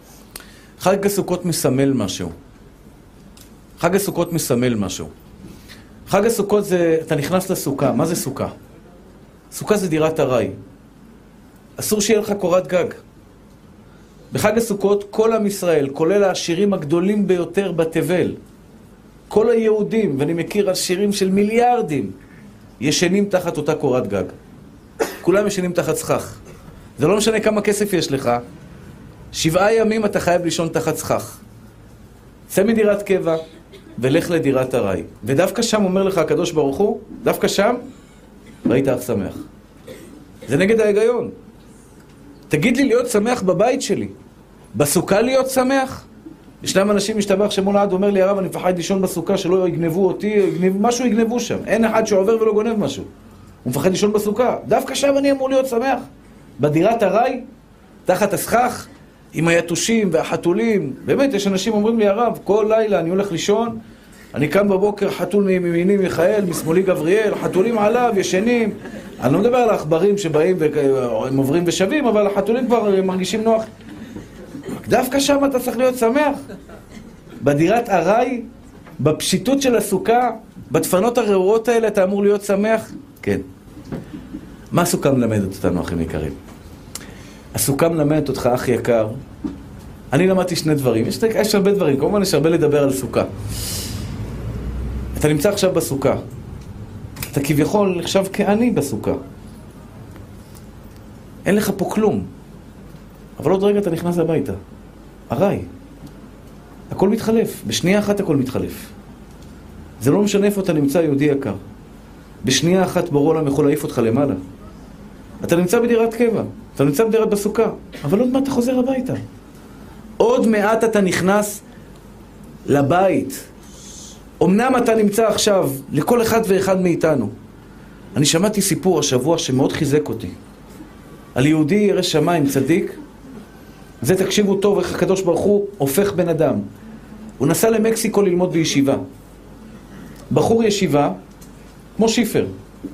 חג הסוכות מסמל משהו. חג הסוכות מסמל משהו. חג הסוכות זה, אתה נכנס לסוכה. מה זה סוכה? סוכה זה דירת ארעי. אסור שיהיה לך קורת גג. בחג הסוכות כל עם ישראל, כולל העשירים הגדולים ביותר בתבל, כל היהודים, ואני מכיר עשירים של מיליארדים, ישנים תחת אותה קורת גג. כולם ישנים תחת סכך. זה לא משנה כמה כסף יש לך, 7 ימים אתה חייב לישון תחת סכך. צא מדירת קבע ולך לדירת ארעי. ודווקא שם אומר לך הקדוש ברוך הוא, דווקא שם ראית אך שמח. זה נגד ההיגיון. תגיד לי להיות שמח בבית שלי, בסוכה להיות שמח? ישנם אנשים משתבח שמולד, אומר לי הרב, אני מפחד לישון בסוכה שלא יגנבו אותי, משהו יגנבו שם. אין אחד שעובר ולא גונב משהו. הוא מפחד לישון בסוכה. דווקא שם אני אמור להיות שמח. בדירת הרי, תחת הסכך, עם היתושים והחתולים. באמת, יש אנשים אומרים לי, הרב, כל לילה אני הולך לישון, אני קם בבוקר, חתול מימיני מיכאל, משמאלי גבריאל, חתולים עליו, ישנים. אני לא מדבר על העכברים שבאים והם עוברים ושווים, אבל החתולים כבר מרגישים נוח. דווקא שם אתה צריך להיות שמח. בדירת הרי, בפשיטות של הסוכה, בדפנות הרעורות האלה, אתה אמור להיות שמח? כן. מה הסוכה מלמדת אותנו, אחים יקרים? הסוכה מלמדת אותך, אח יקר. אני למדתי שני דברים. יש הרבה דברים, כמובן יש הרבה לדבר על סוכה. אתה נמצא עכשיו בסוכה. אתה כביכול נחשב כעני בסוכה. אין לך פה כלום. אבל עוד רגע אתה נכנס הביתה. הרי. הכל מתחלף. בשנייה אחת הכל מתחלף. זה לא משנה איפה אתה נמצא, יהודי יקר. בשנייה אחת בורא עולם יכול להעיף אותך למעלה. אתה נמצא בדירת קבע. אתה נמצא בדירת בסוכה. אבל עוד מעט אתה חוזר הביתה. עוד מעט אתה נכנס לבית. אמנם אתה נמצא עכשיו לכל אחד ואחד מאיתנו. אני שמעתי סיפור השבוע שמאוד חיזק אותי. על יהודי ירא שמיים צדיק. זה תקשיבו טוב איך הקדוש ברוך הוא הופך בן אדם. הוא נסע למקסיקו ללמוד בישיבה. בחור ישיבה, כמו שיפר.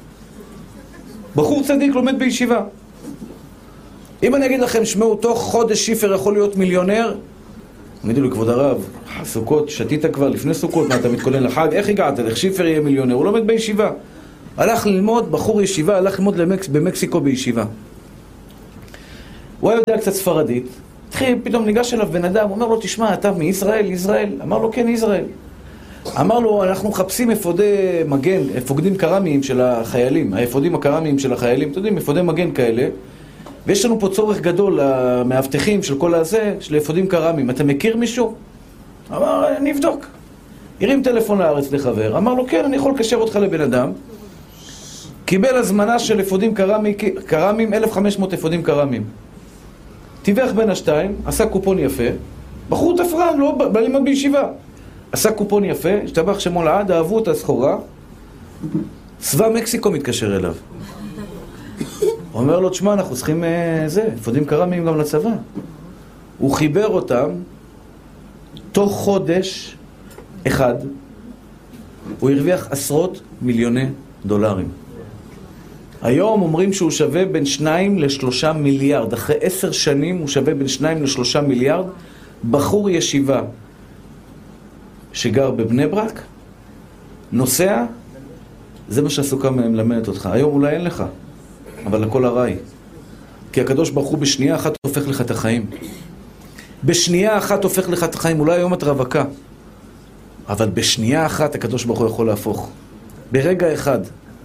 בחור צדיק לומד בישיבה. אם אני אגיד לכם, שמעו, תוך חודש שיפר יכול להיות מיליונר, תגידו לי, כבוד הרב, סוכות, שתית כבר לפני סוכות, מה אתה מתכונן לחג? איך הגעת? איך שיפר יהיה מיליונר? הוא לומד בישיבה. הלך ללמוד, בחור ישיבה, הלך ללמוד במקסיקו בישיבה. הוא היה יודע קצת ספרדית, פתאום ניגש אליו בן אדם, הוא אומר לו, תשמע, אתה מישראל? ישראל? אמר לו, כן, ישראל. אמר לו, אנחנו מחפשים אפודי מגן, אפודים קרמיים של החיילים, האפודים הקרמיים של החיילים, אתם יודעים, אפודי מגן כאלה, ויש לנו פה צורך גדול למאבטחים של כל הזה, של אפודים קרמיים. אתה מכיר מישהו? אמר, אני אבדוק. הרים טלפון לארץ לחבר, אמר לו, כן, אני יכול לקשר אותך לבן אדם. קיבל הזמנה של אפודים קרמיים, 1,500 אפודים קרמיים. טיווח בין השתיים, עשה קופון יפה, בחור תפרן, לא בא ללמוד בישיבה. עשה קופון יפה, השתבח שמו לעד, אהבו את הסחורה, צבא מקסיקו מתקשר אליו. הוא אומר לו, תשמע, אנחנו צריכים אפודים קרמיים גם לצבא. הוא חיבר אותם, תוך חודש אחד, הוא הרוויח עשרות מיליוני דולרים. היום אומרים שהוא שווה בין 2 ל-3 מיליארד. אחרי 10 שנים הוא שווה בין 2 ל-3 מיליארד. בחור ישיבה שגר בבני ברק, נוסע, זה מה שהסוכה מלמדת אותך. היום אולי אין לך, אבל הכל הרי. כי הקדוש ברוך הוא בשנייה אחת הופך לך את החיים. בשנייה אחת הופך לך את החיים. אולי היום את רווקה, אבל בשנייה אחת הקדוש ברוך הוא יכול להפוך. ברגע אחד.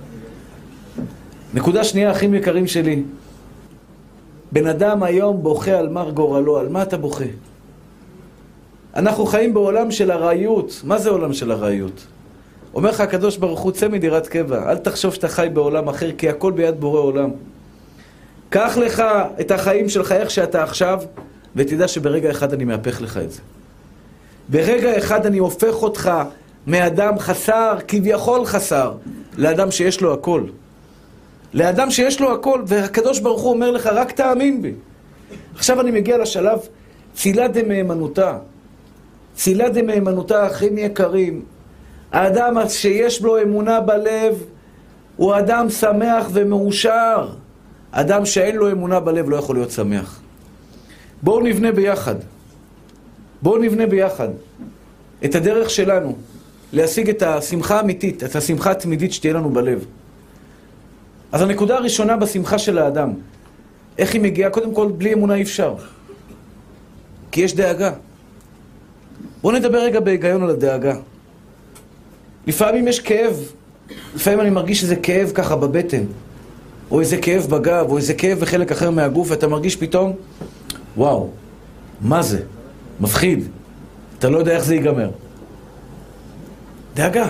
נקודה שנייה, אחים יקרים שלי. בן אדם היום בוכה על מר גורלו. על מה אתה בוכה? אנחנו חיים בעולם של הרעיות. מה זה עולם של הרעיות? אומר לך הקדוש ברוך הוא, צא מדירת קבע. אל תחשוב שאתה חי בעולם אחר, כי הכל ביד בורא עולם. קח לך את החיים שלך איך שאתה עכשיו, ותדע שברגע אחד אני מהפך לך את זה. ברגע אחד אני הופך אותך מאדם חסר, כביכול חסר, לאדם שיש לו הכל. לאדם שיש לו הכל, והקדוש ברוך הוא אומר לך, רק תאמין בי. עכשיו אני מגיע לשלב, צילה דמהימנותה. צילה דמהימנותה, אחים יקרים. האדם שיש לו אמונה בלב, הוא אדם שמח ומאושר. אדם שאין לו אמונה בלב לא יכול להיות שמח. בואו נבנה ביחד. בואו נבנה ביחד את הדרך שלנו להשיג את השמחה האמיתית, את השמחה התמידית שתהיה לנו בלב. אז הנקודה הראשונה בשמחה של האדם, איך היא מגיעה? קודם כל, בלי אמונה אי אפשר. כי יש דאגה. בואו נדבר רגע בהיגיון על הדאגה. לפעמים יש כאב. לפעמים אני מרגיש איזה כאב ככה בבטן. או איזה כאב בגב, או איזה כאב בחלק אחר מהגוף, ואתה מרגיש פתאום, וואו, מה זה? מפחיד. אתה לא יודע איך זה ייגמר. דאגה.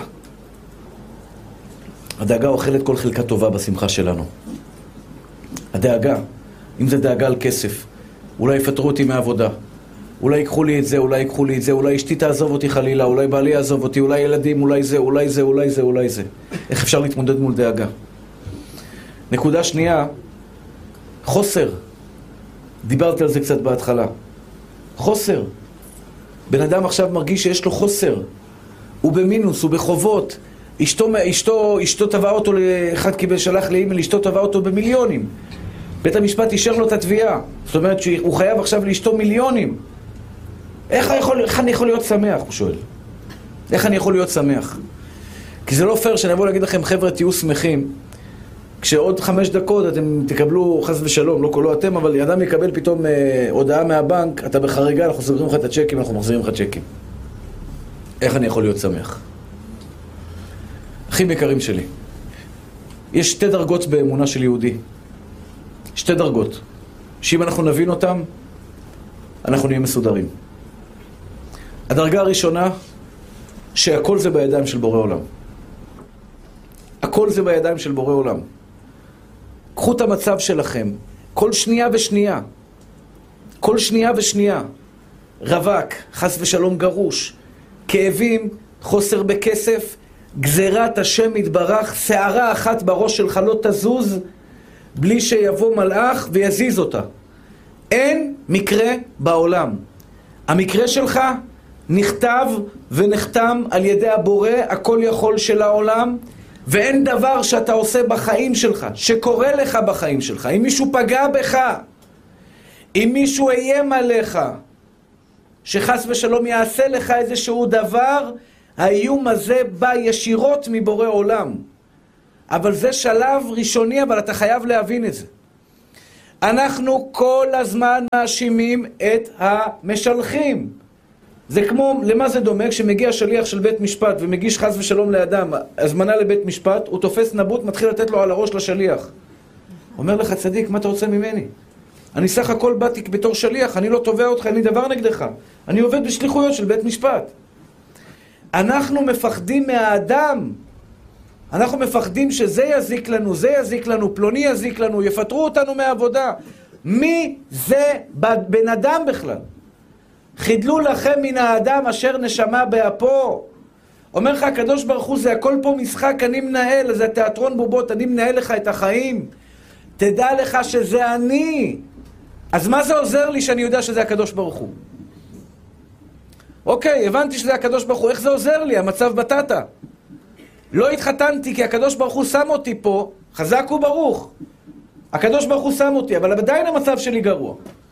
הדאגה אוכלת כל חלקה טובה בשמחה שלנו. הדאגה, אם זה דאגה על כסף, אולי יפטרו אותי מהעבודה, אולי ייקחו לי את זה, אולי ייקחו לי את זה, אולי אשתי תעזוב אותי חלילה, אולי בעלי יעזוב אותי, אולי ילדים, אולי זה, אולי זה, אולי זה, אולי זה. איך אפשר להתמודד מול דאגה? נקודה שנייה, חוסר. דיברתי על זה קצת בהתחלה. חוסר. בן אדם עכשיו מרגיש שיש לו חוסר. הוא במינוס, הוא בחובות. אשתו תבעה אותו, אחד קיבל שלח לאימייל, אשתו תבעה אותו במיליונים. בית המשפט אישר לו את התביעה. זאת אומרת שהוא חייב עכשיו לאשתו מיליונים. איך אני יכול להיות שמח? הוא שואל. איך אני יכול להיות שמח? כי זה לא פייר שאני אבוא להגיד לכם, חבר'ה, תהיו שמחים. כשעוד 5 דקות אתם תקבלו חס ושלום, לא אתם, אבל אדם יקבל פתאום הודעה מהבנק, אתה בחריגה, אנחנו סוגרים לך את הצ'קים, אנחנו מחזירים לך צ'קים. איך אני יכול להיות שמח? אחים יקרים שלי, יש 2 דרגות באמונה של יהודי. 2 דרגות. שאם אנחנו נבין אותם, אנחנו נהיה מסודרים. הדרגה הראשונה, שהכל זה בידיים של בורא עולם. הכל זה בידיים של בורא עולם. קחו את המצב שלכם, כל שנייה ושנייה. כל שנייה ושנייה. רווק, חס ושלום גרוש, כאבים, חוסר בכסף, גזירת השם יתברך, שערה אחת בראש שלך לא תזוז, בלי שיבוא מלאך ויזיז אותה. אין מקרה בעולם. המקרה שלך נכתב ונחתם על ידי הבורא, הכל יכול של העולם, ואין דבר שאתה עושה בחיים שלך, שקורה לך בחיים שלך. אם מישהו פגע בך, אם מישהו איים עליך, שחס ושלום יעשה לך איזשהו דבר, האיום הזה בא ישירות מבורא עולם. אבל זה שלב ראשוני, אבל אתה חייב להבין את זה. אנחנו כל הזמן מאשימים את המשלחים. זה כמו, למה זה דומה? כשמגיע שליח של בית משפט ומגיש חס ושלום לאדם, הזמנה לבית משפט, הוא תופס נבוט, מתחיל לתת לו על הראש לשליח. אומר לך, צדיק, מה אתה רוצה ממני? אני סך הכל באתי בתור שליח, אני לא תובע אותך, אין לי דבר נגדך. אני עובד בשליחויות של בית משפט. אנחנו מפחדים מהאדם. אנחנו מפחדים שזה יזיק לנו, זה יזיק לנו, פלוני יזיק לנו, יפטרו אותנו מהעבודה. מי זה בן אדם בכלל? חידלו לכם מן האדם אשר נשמה באפו. אומר לך הקדוש ברוך הוא, זה הכל פה משחק, אני מנהל, זה תיאטרון בובות, אני מנהל לך את החיים. תדע לך שזה אני. אז מה זה עוזר לי שאני יודע שזה הקדוש ברוך הוא? אוקיי, הבנתי שזה הקדוש ברוך הוא, איך זה עוזר לי? המצב בטטה. לא התחתנתי כי הקדוש ברוך הוא שם אותי פה, חזק וברוך. הקדוש ברוך הוא שם אותי, אבל עדיין המצב שלי גרוע.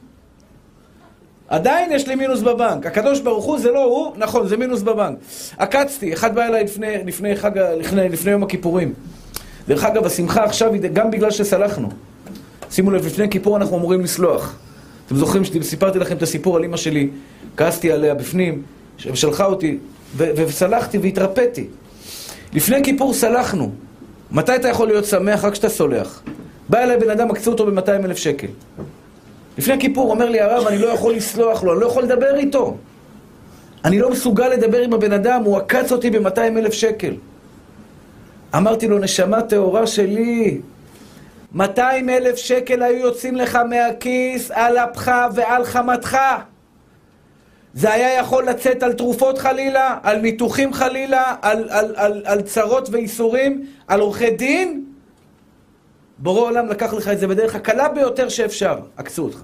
עדיין יש לי מינוס בבנק. הקדוש ברוך הוא זה לא הוא, נכון, זה מינוס בבנק. עקצתי, אחד בא אליי לפני יום הכיפורים. דרך אגב, השמחה עכשיו היא גם בגלל שסלחנו. שימו לב, לפני כיפור אנחנו אמורים לסלוח. אתם זוכרים שסיפרתי לכם את הסיפור על אמא שלי, כעסתי עליה בפנים, שלחה אותי, וסלחתי והתרפאתי. לפני כיפור סלחנו. מתי אתה יכול להיות שמח? רק כשאתה סולח. בא אליי בן אדם, מקצו אותו ב-200,000 שקל. לפני כיפור אומר לי הרב, אני לא יכול לסלוח לו, אני לא יכול לדבר איתו. אני לא מסוגל לדבר עם הבן אדם, הוא עקץ אותי ב-200,000 שקל. אמרתי לו, נשמה טהורה שלי, 200,000 שקל היו יוצאים לך מהכיס על אפך ועל חמתך. זה היה יכול לצאת על תרופות חלילה, על ניתוחים חלילה, על צרות ואיסורים, על עורכי דין. בורא עולם לקח לך את זה בדרך הקלה ביותר שאפשר, עקצו אותך.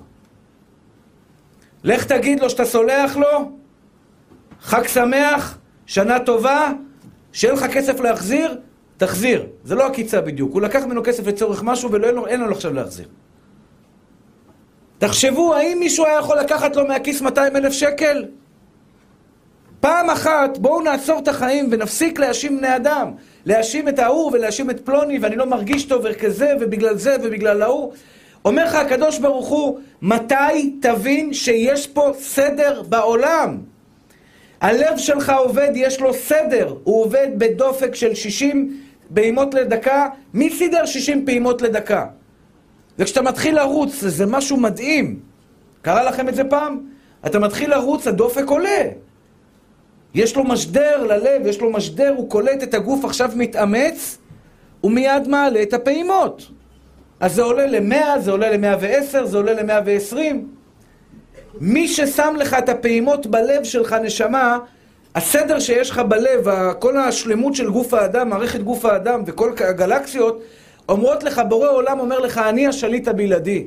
לך תגיד לו שאתה סולח לו, חג שמח, שנה טובה, שאין לך כסף להחזיר, תחזיר. זה לא עקיצה בדיוק, הוא לקח ממנו כסף לצורך משהו ואין לו עכשיו להחזיר. תחשבו, האם מישהו היה יכול לקחת לו מהכיס 200,000 שקל? פעם אחת, בואו נעצור את החיים ונפסיק להאשים בני אדם. להאשים את ההוא ולהאשים את פלוני, ואני לא מרגיש טוב וכזה, ובגלל זה ובגלל ההוא. אומר לך הקדוש ברוך הוא, מתי תבין שיש פה סדר בעולם? הלב שלך עובד, יש לו סדר. הוא עובד בדופק של 60 פעימות לדקה. מי סידר 60 פעימות לדקה? וכשאתה מתחיל לרוץ, זה משהו מדהים. קרה לכם את זה פעם? אתה מתחיל לרוץ, הדופק עולה. יש לו משדר ללב, יש לו משדר, הוא קולט את הגוף, עכשיו מתאמץ, הוא מיד מעלה את הפעימות. אז זה עולה ל-100, זה עולה ל-110, זה עולה ל-120. מי ששם לך את הפעימות בלב שלך, נשמה, הסדר שיש לך בלב, כל השלמות של גוף האדם, מערכת גוף האדם וכל הגלקסיות, אומרות לך, בורא עולם אומר לך, אני השליט הבלעדי.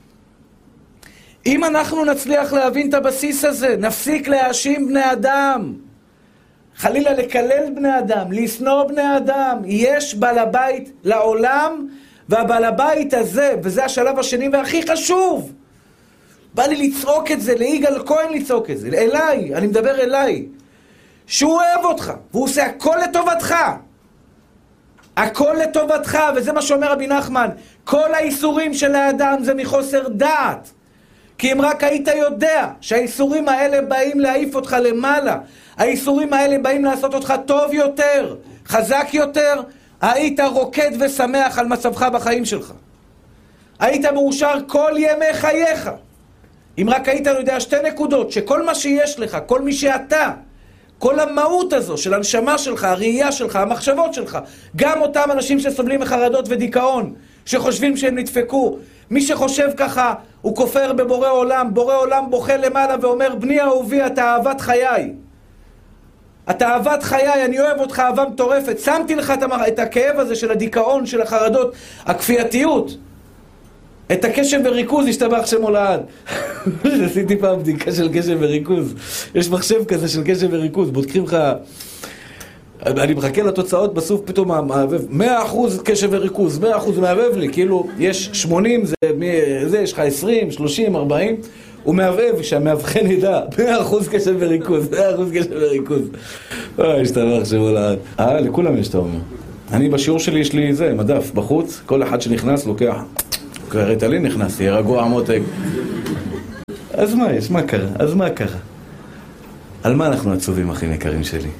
אם אנחנו נצליח להבין את הבסיס הזה, נפסיק להאשים בני אדם, חלילה לקלל בני אדם, לשנוא בני אדם. יש בעל הבית לעולם, והבעל הבית הזה, וזה השלב השני והכי חשוב, בא לי לצעוק את זה, ליגאל כהן לצעוק את זה, אליי, אני מדבר אליי, שהוא אוהב אותך, והוא עושה הכל לטובתך. הכל לטובתך, וזה מה שאומר רבי נחמן, כל האיסורים של האדם זה מחוסר דעת. כי אם רק היית יודע שהאיסורים האלה באים להעיף אותך למעלה, האיסורים האלה באים לעשות אותך טוב יותר, חזק יותר, היית רוקד ושמח על מצבך בחיים שלך. היית מאושר כל ימי חייך. אם רק היית יודע שתי נקודות, שכל מה שיש לך, כל מי שאתה, כל המהות הזו של הנשמה שלך, הראייה שלך, המחשבות שלך, גם אותם אנשים שסובלים מחרדות ודיכאון, שחושבים שהם נדפקו, מי שחושב ככה, הוא כופר בבורא עולם. בורא עולם בוכה למעלה ואומר, בני אהובי, אתה אהבת חיי. אתה אהבת חיי, אני אוהב אותך אהבה מטורפת. שמתי לך את הכאב הזה של הדיכאון, של החרדות, הכפייתיות. את הקשב וריכוז, השתבח שמו לעד. עשיתי פעם בדיקה של קשב וריכוז. יש מחשב כזה של קשב וריכוז, בודקים לך... אני מחכה לתוצאות, בסוף פתאום מעבב 100% קשב וריכוז, 100% מעבב לי, כאילו יש 80, זה יש לך 20, 30, 40, הוא מעבב, שהמאבחן ידע, 100% קשב וריכוז, 100% קשב וריכוז. אוי, השתבח שמו לעד. לכולם יש, אתה אומר. אני בשיעור שלי, יש לי זה, מדף, בחוץ, כל אחד שנכנס לוקח, ריטלין נכנס, יהיה רגוע מותק. אז מה יש? מה קרה? אז מה קרה? על מה אנחנו עצובים, אחים יקרים שלי?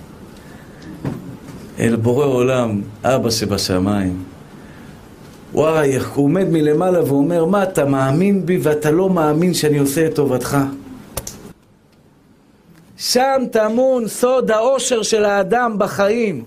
אל בורא עולם, אבא שבשמיים. וואי, הוא עומד מלמעלה ואומר, מה, אתה מאמין בי ואתה לא מאמין שאני עושה את טובתך? שם טמון סוד האושר של האדם בחיים.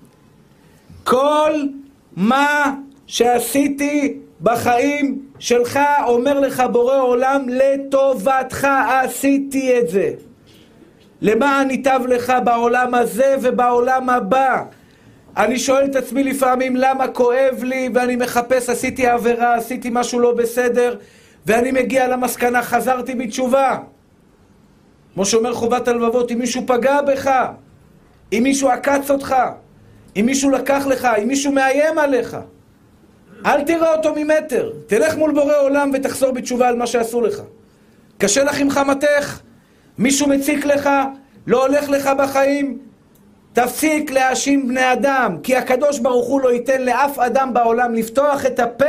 כל מה שעשיתי בחיים שלך, אומר לך בורא עולם, לטובתך עשיתי את זה. למען ניטב לך בעולם הזה ובעולם הבא. אני שואל את עצמי לפעמים למה כואב לי, ואני מחפש, עשיתי עבירה, עשיתי משהו לא בסדר, ואני מגיע למסקנה, חזרתי בתשובה. כמו שאומר חובת הלבבות, אם מישהו פגע בך, אם מישהו עקץ אותך, אם מישהו לקח לך, אם מישהו מאיים עליך, אל תראה אותו ממטר. תלך מול בורא עולם ותחזור בתשובה על מה שעשו לך. קשה לך עם חמתך, מישהו מציק לך, לא הולך לך בחיים, תפסיק להאשים בני אדם, כי הקדוש ברוך הוא לא ייתן לאף אדם בעולם לפתוח את הפה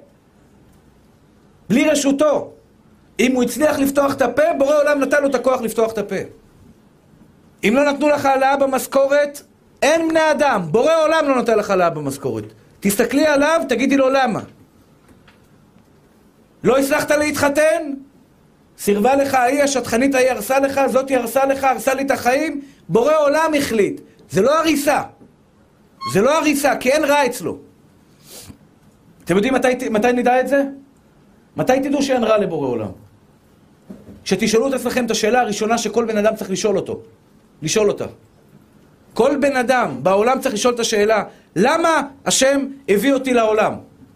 בלי רשותו. אם הוא הצליח לפתוח את הפה, בורא עולם נתן לו את הכוח לפתוח את הפה. אם לא נתנו לך העלאה במשכורת, אין בני אדם, בורא עולם לא נתן לך העלאה במשכורת. תסתכלי עליו, תגידי לו למה. לא הצלחת להתחתן? סירבה לך ההיא, השטחנית ההיא הרסה לך, זאת הרסה לך, הרסה לי את החיים. בורא עולם החליט. זה לא הריסה. זה לא הריסה, כי אין רע אצלו. אתם יודעים מתי נדע את זה? מתי תדעו שאין רע לבורא עולם? כשתשאלו את עצמכם את השאלה הראשונה שכל בן אדם צריך לשאול אותה. כל בן אדם בעולם צריך לשאול את השאלה, למה השם הביא אותי לעולם?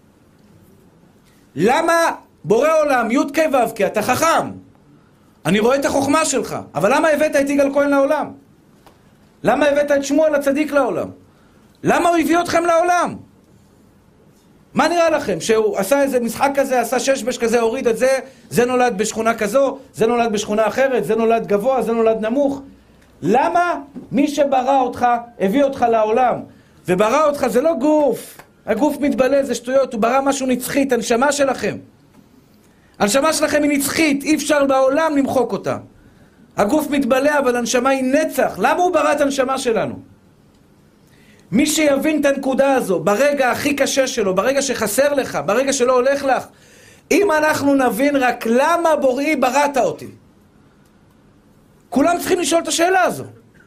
למה בורא עולם, י' כ' ו' כ', אתה חכם? אני רואה את החוכמה שלך, אבל למה הבאת את יגאל כהן לעולם? למה הבאת את שמואל הצדיק לעולם? למה הוא הביא אתכם לעולם? מה נראה לכם? שהוא עשה איזה משחק כזה, עשה ששבש כזה, הוריד את זה, זה נולד בשכונה כזו, זה נולד בשכונה אחרת, זה נולד גבוה, זה נולד נמוך. למה מי שברא אותך, הביא אותך לעולם? וברא אותך זה לא גוף. הגוף מתבלה, זה שטויות, הוא ברא משהו נצחית, הנשמה שלכם. הנשמה שלכם היא נצחית, אי אפשר בעולם למחוק אותה. הגוף מתבלה, אבל הנשמה היא נצח. למה הוא ברא את הנשמה שלנו? מי שיבין את הנקודה הזו, ברגע הכי קשה שלו, ברגע שחסר לך, ברגע שלא הולך לך, אם אנחנו נבין רק למה בוראי בראת אותי, כולם צריכים לשאול את השאלה הזו.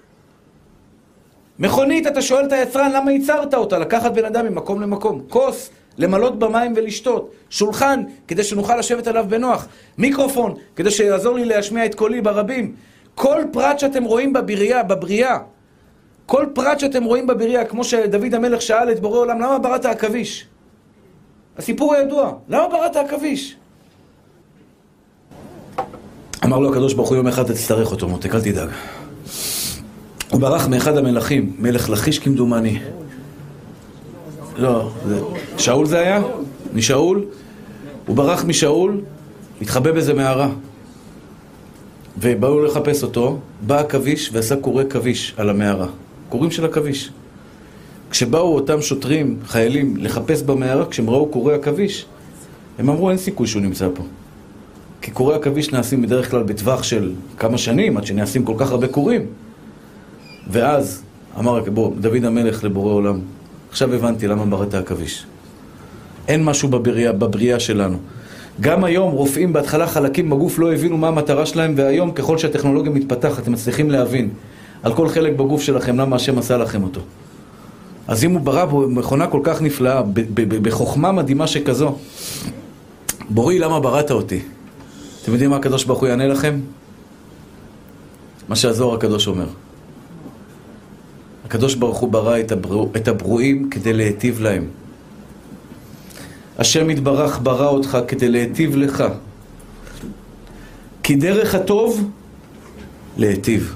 מכונית, אתה שואל את היצרן למה ייצרת אותה, לקחת בן אדם ממקום למקום, כוס, למלות במים ולשתות, שולחן, כדי שנוכל לשבת עליו בנוח, מיקרופון, כדי שיעזור לי להשמיע את קולי ברבים. כל פרט שאתם רואים בבריאה, כל פרט שאתם רואים בבריאה, כמו שדוד המלך שאל את בורא עולם, למה בראת עכביש? הסיפור הידוע. למה בראת עכביש? אמר לו הקדוש ברוך הוא, יום אחד תצטרך אותו, מותק, אל תדאג. הוא ברח מאחד המלכים, מלך לכיש כמדומני. לא, שאול זה היה? משאול? הוא ברח משאול, התחבא בזה מערה. ובאו לחפש אותו, בא עכביש ועשה קורא כביש על המערה. קוראים של עכביש. כשבאו אותם שוטרים, חיילים, לחפש במערה, כשהם ראו קורא עכביש, הם אמרו, אין סיכוי שהוא נמצא פה. כי קורי עכביש נעשים בדרך כלל בטווח של כמה שנים, עד שנעשים כל כך הרבה קורים. ואז אמר, בוא, דוד המלך לבורא עולם, עכשיו הבנתי למה בראת עכביש. אין משהו בבריאה שלנו. גם היום רופאים בהתחלה חלקים בגוף לא הבינו מה המטרה שלהם, והיום ככל שהטכנולוגיה מתפתחת, אתם מצליחים להבין על כל חלק בגוף שלכם למה השם עשה לכם אותו. אז אם הוא ברא בו מכונה כל כך נפלאה, בחוכמה מדהימה שכזו, בורי, למה בראת אותי? אתם יודעים מה הקדוש ברוך הוא יענה לכם? מה שהזוהר הקדוש אומר. הקדוש ברוך הוא ברא את הברואים כדי להיטיב להם. השם יתברך ברא אותך כדי להיטיב לך. כי דרך הטוב להיטיב.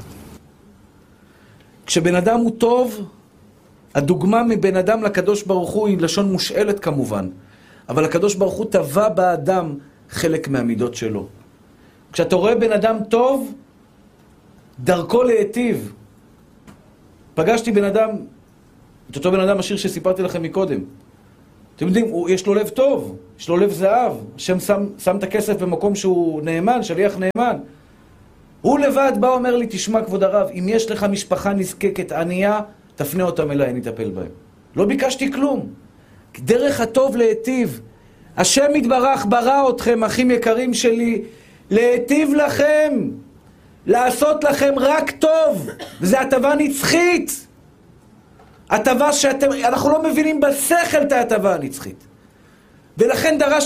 כשבן אדם הוא טוב, הדוגמה מבן אדם לקדוש ברוך הוא היא לשון מושאלת כמובן. אבל הקדוש ברוך הוא טבע באדם חלק מהמידות שלו. כשאתה רואה בן אדם טוב, דרכו להיטיב. פגשתי בן אדם, את אותו בן אדם עשיר שסיפרתי לכם מקודם. אתם יודעים, יש לו לב טוב, יש לו לב זהב. השם שם את הכסף במקום שהוא נאמן, שליח נאמן. הוא לבד בא אומר לי, תשמע כבוד הרב, אם יש לך משפחה נזקקת ענייה, תפנה אותם אליי, אני אטפל בהם. לא ביקשתי כלום. דרך הטוב להיטיב. השם יתברך ברא אתכם, אחים יקרים שלי, להיטיב לכם, לעשות לכם רק טוב. וזה הטבה נצחית. הטבה אנחנו לא מבינים בשכל את ההטבה הנצחית. ולכן דרש